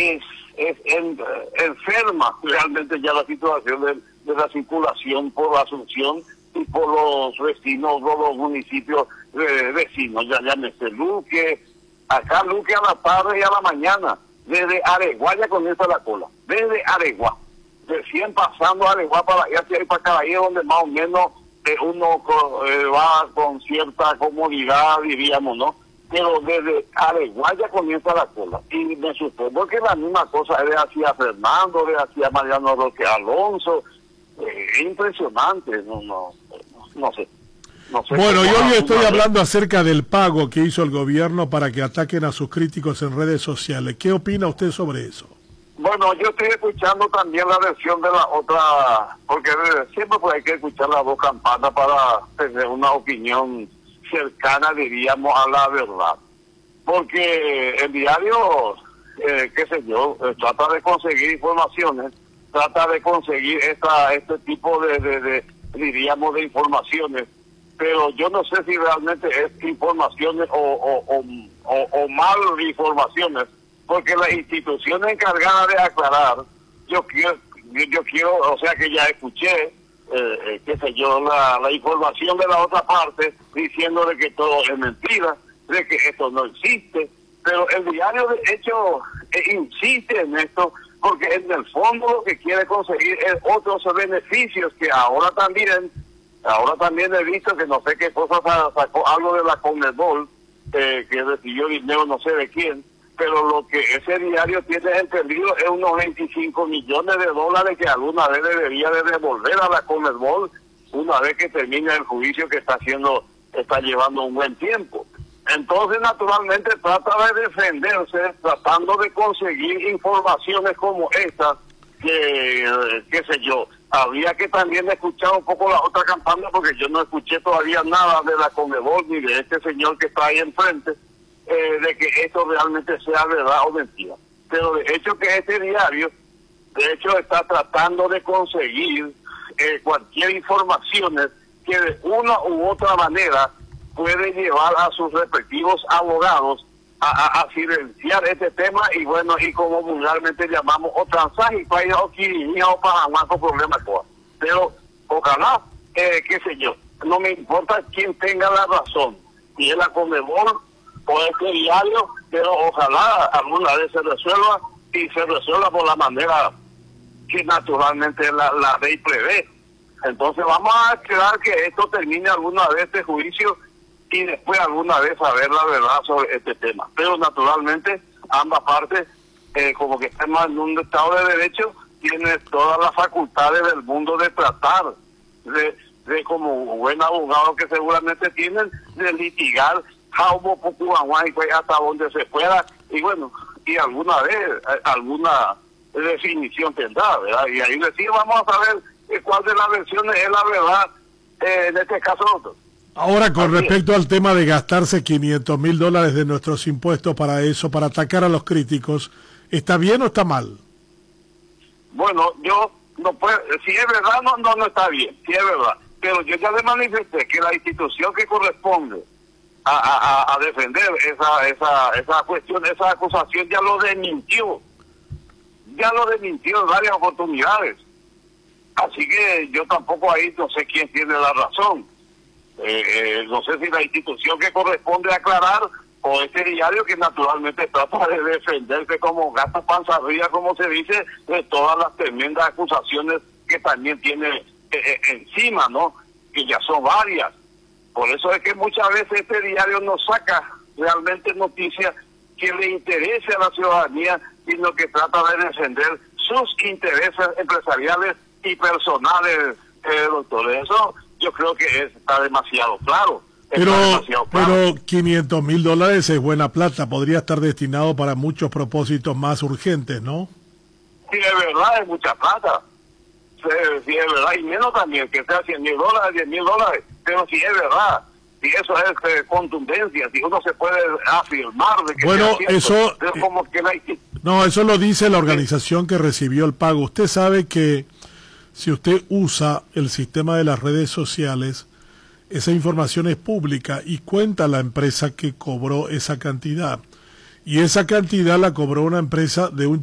enferma realmente ya la situación de la circulación por la Asunción y por los vecinos, por los municipios vecinos, ya llámese Luque, acá Luque a la tarde y a la mañana, desde Areguá ya comienza la cola, desde Areguá, recién pasando Areguá para allá y para Caballero, donde más o menos uno va con cierta comodidad, diríamos, ¿no? Pero desde Areguá ya comienza la cola. Y me supongo que la misma cosa es de hacia Fernando, de hacia Mariano Roque Alonso. Es impresionante, no sé. Bueno, yo hoy estoy hablando acerca del pago que hizo el gobierno para que ataquen a sus críticos en redes sociales. ¿Qué opina usted sobre eso? Bueno, yo estoy escuchando también la versión de la otra, porque siempre pues hay que escuchar las dos campanas para tener una opinión cercana, diríamos, a la verdad. Porque el diario, qué sé yo, trata de conseguir informaciones, trata de conseguir este tipo diríamos, de informaciones, pero yo no sé si realmente es informaciones o mal informaciones, porque la institución encargada de aclarar, yo quiero, o sea que ya escuché, qué sé yo, la información de la otra parte, diciendo de que todo es mentira, de que esto no existe, pero el diario de hecho insiste en esto, porque en el fondo lo que quiere conseguir es otros beneficios que ahora también he visto que no sé qué cosa sacó algo de la Conmebol, que recibió dinero no sé de quién, pero lo que ese diario tiene entendido es unos 25 millones de dólares que alguna vez debería de devolver a la Conmebol una vez que termine el juicio que está llevando un buen tiempo. Entonces, naturalmente, trata de defenderse, tratando de conseguir informaciones como estas, qué sé yo. Habría que también escuchar un poco la otra campaña, porque yo no escuché todavía nada de la Conmebol ni de este señor que está ahí enfrente, de que esto realmente sea verdad o mentira. Pero de hecho que este diario, de hecho, está tratando de conseguir cualquier información que de una u otra manera puede llevar a sus respectivos abogados a silenciar este tema y bueno, y como vulgarmente llamamos, o transar y para ir o quirinía o para jamás con problemas. Pero ojalá, qué sé yo, no me importa quién tenga la razón, si es la Conmebol o este diario, pero ojalá alguna vez se resuelva y se resuelva por la manera que naturalmente la ley prevé. Entonces vamos a esperar que esto termine alguna vez este juicio y después alguna vez saber la verdad sobre este tema. Pero naturalmente ambas partes, como que estamos en un Estado de Derecho, tienen todas las facultades del mundo de tratar de como buen abogado que seguramente tienen, de litigar hasta donde se pueda, y bueno, y alguna vez alguna definición tendrá, ¿verdad? Y ahí sí vamos a saber cuál de las versiones es la verdad, en este caso nosotros. Ahora, con respecto al tema de gastarse $500.000 de nuestros impuestos para eso, para atacar a los críticos, ¿está bien o está mal? Bueno, yo no puedo, si es verdad, no está bien, si es verdad. Pero yo ya le manifesté que la institución que corresponde a defender esa cuestión, esa acusación, ya lo desmintió en varias oportunidades. Así que yo tampoco ahí no sé quién tiene la razón. No sé si la institución que corresponde aclarar o este diario que naturalmente trata de defenderse como gato panza arriba, como se dice, de todas las tremendas acusaciones que también tiene encima, ¿no? Que ya son varias. Por eso es que muchas veces este diario no saca realmente noticias que le interese a la ciudadanía, sino que trata de defender sus intereses empresariales y personales, doctor. Eso yo creo que está demasiado claro. Pero $500.000 es buena plata, podría estar destinado para muchos propósitos más urgentes, ¿no? Sí, es verdad, es mucha plata. Sí, es verdad, y menos también, que sea $100.000, $10.000, pero si es verdad, si eso es contundencia, si uno se puede afirmar de que bueno, eso como que no, eso lo dice la organización que recibió el pago. Usted sabe que si usted usa el sistema de las redes sociales, esa información es pública y cuenta la empresa que cobró esa cantidad. Y esa cantidad la cobró una empresa de un